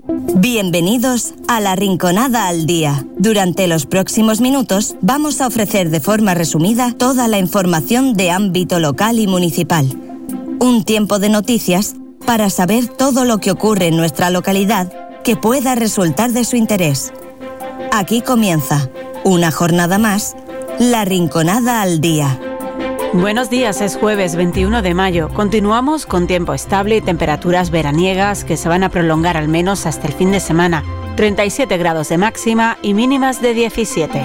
Bienvenidos a La Rinconada al Día. Durante los próximos minutos vamos a ofrecer de forma resumida toda la información de ámbito local y municipal. Un tiempo de noticias para saber todo lo que ocurre en nuestra localidad que pueda resultar de su interés. Aquí comienza, una jornada más, La Rinconada al Día. Buenos días, es jueves 21 de mayo. Continuamos con tiempo estable y temperaturas veraniegas que se van a prolongar al menos hasta el fin de semana. 37 grados de máxima y mínimas de 17.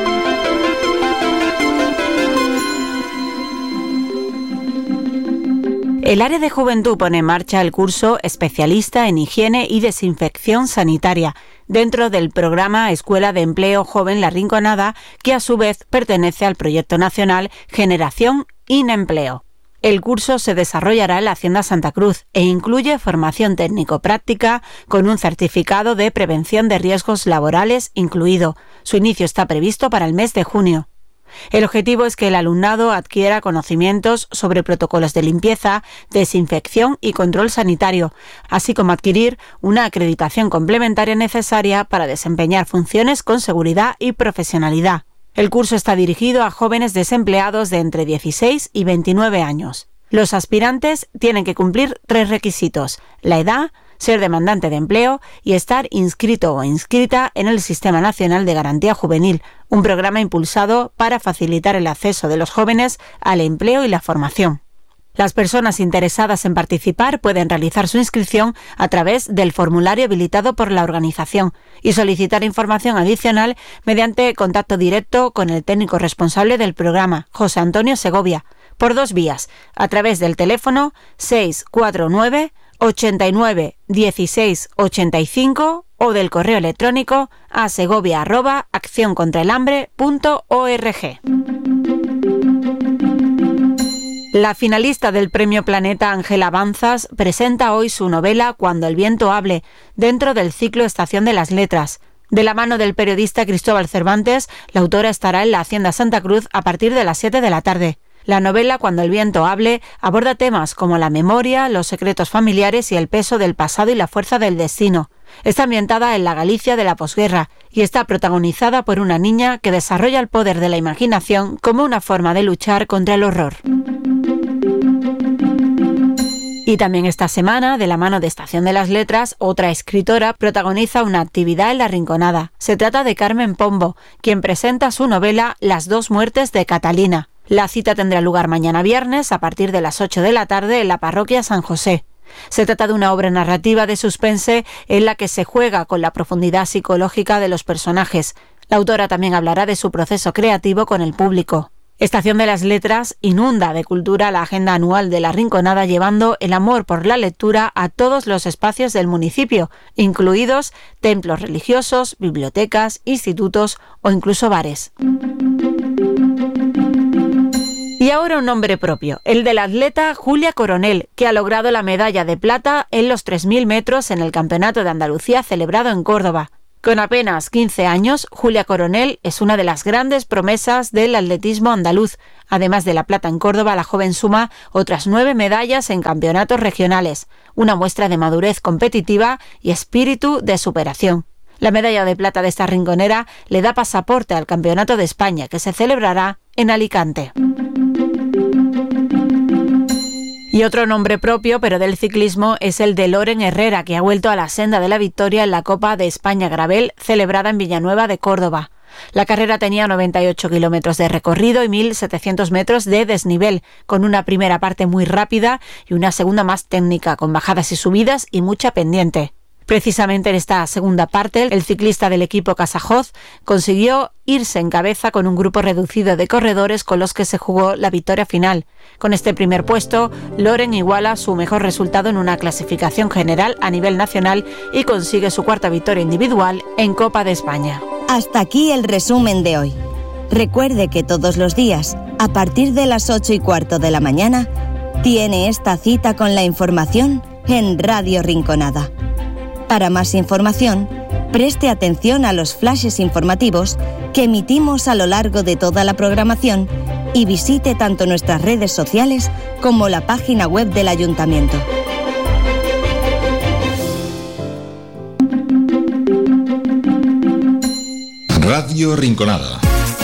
El área de juventud pone en marcha el curso especialista en higiene y desinfección sanitaria dentro del programa Escuela de Empleo Joven La Rinconada, que a su vez pertenece al proyecto nacional Generación InEmpleo. El curso se desarrollará en la Hacienda Santa Cruz e incluye formación técnico-práctica con un certificado de prevención de riesgos laborales incluido. Su inicio está previsto para el mes de junio. El objetivo es que el alumnado adquiera conocimientos sobre protocolos de limpieza, desinfección y control sanitario, así como adquirir una acreditación complementaria necesaria para desempeñar funciones con seguridad y profesionalidad. El curso está dirigido a jóvenes desempleados de entre 16 y 29 años. Los aspirantes tienen que cumplir 3 requisitos: la edad, ser demandante de empleo y estar inscrito o inscrita en el Sistema Nacional de Garantía Juvenil, un programa impulsado para facilitar el acceso de los jóvenes al empleo y la formación. Las personas interesadas en participar pueden realizar su inscripción a través del formulario habilitado por la organización y solicitar información adicional mediante contacto directo con el técnico responsable del programa, José Antonio Segovia, por 2 vías, a través del teléfono 649 89 16 85 o del correo electrónico a segovia@accioncontraelhambre.org. La finalista del Premio Planeta, Ángela Banzas, presenta hoy su novela Cuando el viento hable, dentro del ciclo Estación de las Letras. De la mano del periodista Cristóbal Cervantes, la autora estará en la Hacienda Santa Cruz a partir de las 7 de la tarde. La novela Cuando el viento hable aborda temas como la memoria, los secretos familiares y el peso del pasado y la fuerza del destino. Está ambientada en la Galicia de la posguerra y está protagonizada por una niña que desarrolla el poder de la imaginación como una forma de luchar contra el horror. Y también esta semana, de la mano de Estación de las Letras, otra escritora protagoniza una actividad en La Rinconada. Se trata de Carmen Pombo, quien presenta su novela Las 2 muertes de Catalina. La cita tendrá lugar mañana viernes a partir de las 8 de la tarde en la parroquia San José. Se trata de una obra narrativa de suspense en la que se juega con la profundidad psicológica de los personajes. La autora también hablará de su proceso creativo con el público. Estación de las Letras inunda de cultura la agenda anual de La Rinconada, llevando el amor por la lectura a todos los espacios del municipio, incluidos templos religiosos, bibliotecas, institutos o incluso bares. Y ahora un nombre propio, el de la atleta Julia Coronel, que ha logrado la medalla de plata en los 3.000 metros en el Campeonato de Andalucía celebrado en Córdoba. Con apenas 15 años, Julia Coronel es una de las grandes promesas del atletismo andaluz. Además de la plata en Córdoba, la joven suma otras 9 medallas en campeonatos regionales, una muestra de madurez competitiva y espíritu de superación. La medalla de plata de esta rinconera le da pasaporte al Campeonato de España, que se celebrará en Alicante. Y otro nombre propio, pero del ciclismo, es el de Loren Herrera, que ha vuelto a la senda de la victoria en la Copa de España Gravel, celebrada en Villanueva de Córdoba. La carrera tenía 98 kilómetros de recorrido y 1.700 metros de desnivel, con una primera parte muy rápida y una segunda más técnica, con bajadas y subidas y mucha pendiente. Precisamente en esta segunda parte, el ciclista del equipo Casajoz consiguió irse en cabeza con un grupo reducido de corredores con los que se jugó la victoria final. Con este primer puesto, Loren iguala su mejor resultado en una clasificación general a nivel nacional y consigue su 4ª victoria individual en Copa de España. Hasta aquí el resumen de hoy. Recuerde que todos los días, a partir de las 8:15 de la mañana, tiene esta cita con la información en Radio Rinconada. Para más información, preste atención a los flashes informativos que emitimos a lo largo de toda la programación y visite tanto nuestras redes sociales como la página web del Ayuntamiento. Radio Rinconada.